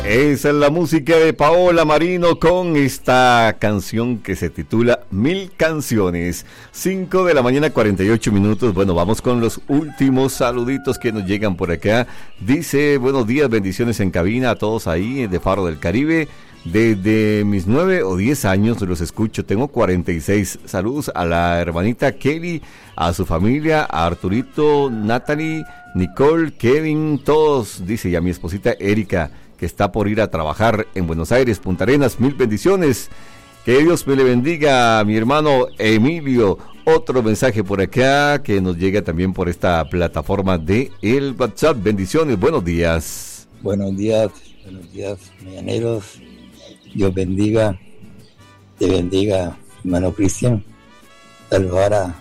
Esa es la música de Paola Marino con esta canción que se titula Mil Canciones. 5 de la mañana, 48 minutos. Bueno, vamos con los últimos saluditos que nos llegan por acá. Dice, buenos días, bendiciones en cabina a todos ahí de Faro del Caribe. Desde mis 9 o 10 años los escucho, tengo 46. Saludos a la hermanita Kelly, a su familia, a Arturito, Natalie, Nicole, Kevin, todos, dice, y a mi esposita Erika, que está por ir a trabajar en Buenos Aires, Punta Arenas. Mil bendiciones. Que Dios me le bendiga a mi hermano Emilio. Otro mensaje por acá que nos llega también por esta plataforma de el WhatsApp. Bendiciones, buenos días. Buenos días, mañaneros. Dios bendiga, te bendiga, hermano Cristian. Saludar a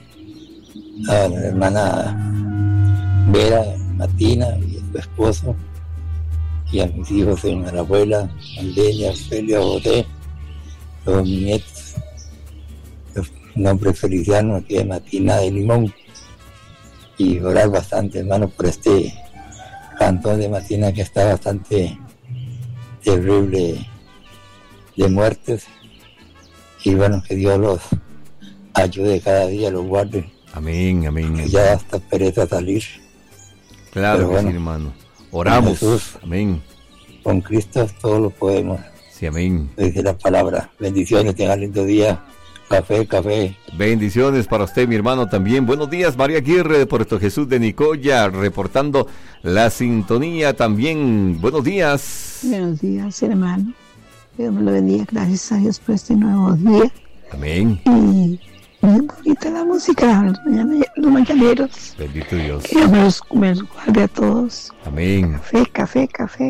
la hermana Vera Martina y a su esposo, y a mis hijos, a la abuela, Andelia, Celia, José, todos mis nietos. Nombre Feliciano, aquí de Matina de Limón. Y orar bastante, hermano, por este cantón de Matina que está bastante terrible de muertes. Y bueno, que Dios los ayude cada día, los guarde. Amén, amén. Que ya hasta pereza salir. Claro. Pero bueno, sí, hermano. Oramos. Jesús, amén. Con Cristo todo lo podemos. Sí, amén. Dice la palabra. Bendiciones, tenga lindo día. Café. Bendiciones para usted, mi hermano, también. Buenos días, María Aguirre de Puerto Jesús de Nicoya, reportando la sintonía también. Buenos días. Buenos días, hermano. Dios me lo bendiga. Gracias a Dios por este nuevo día. Amén. Y bien bonita la música, los mañaneros. Bendito Dios. Que Dios me los guarde a todos. Amén. Café.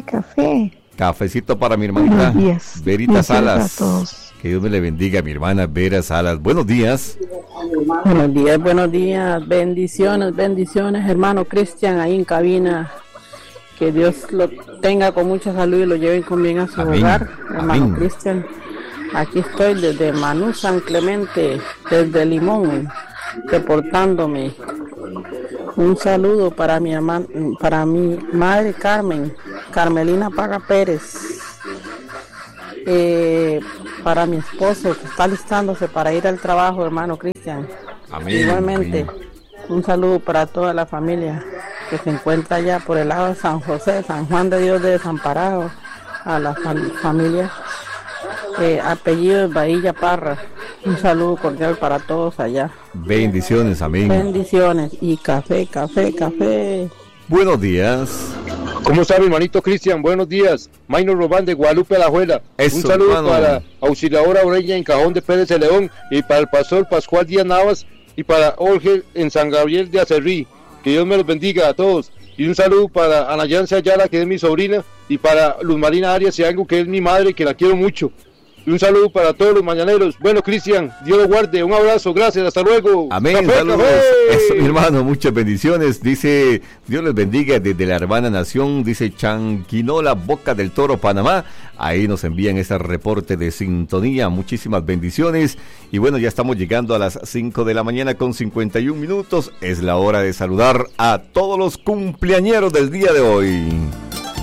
Cafecito para mi hermanita Verita Salas. A todos. Que Dios me le bendiga a mi hermana Vera Salas. Buenos días. Buenos días. Bendiciones, hermano Cristian, ahí en cabina. Que Dios lo tenga con mucha salud y lo lleven con bien a su hogar, hermano Cristian. Aquí estoy desde Manú San Clemente, desde Limón, reportándome. Un saludo para mi madre Carmelina Paga Pérez. Para mi esposo que está alistándose para ir al trabajo, hermano Cristian. Igualmente, un saludo para toda la familia que se encuentra allá por el lado de San José, San Juan de Dios de Desamparado, a la familia apellido Bahía Parra. Un saludo cordial para todos allá. Bendiciones, amén. Bendiciones y café. Buenos días. ¿Cómo está mi hermanito Cristian? Buenos días. Maynor Robán de Guadalupe Alajuela. Un saludo, hermano, para Auxiliadora Oreña en Cajón de Pérez de León, y para el pastor Pascual Díaz Navas, y para Jorge en San Gabriel de Acerrí. Que Dios me los bendiga a todos. Y un saludo para Ana Yance Ayala, que es mi sobrina, y para Luz Marina Arias y algo que es mi madre, que la quiero mucho. Y un saludo para todos los mañaneros. Bueno, Cristian, Dios lo guarde. Un abrazo, gracias, hasta luego. Amén, saludos. Eso, mi hermano, muchas bendiciones. Dice, Dios les bendiga desde la hermana nación, dice Chanquinola, Boca del Toro, Panamá. Ahí nos envían ese reporte de sintonía. Muchísimas bendiciones. Y bueno, ya estamos llegando a las 5 de la mañana con 51 minutos. Es la hora de saludar a todos los cumpleañeros del día de hoy.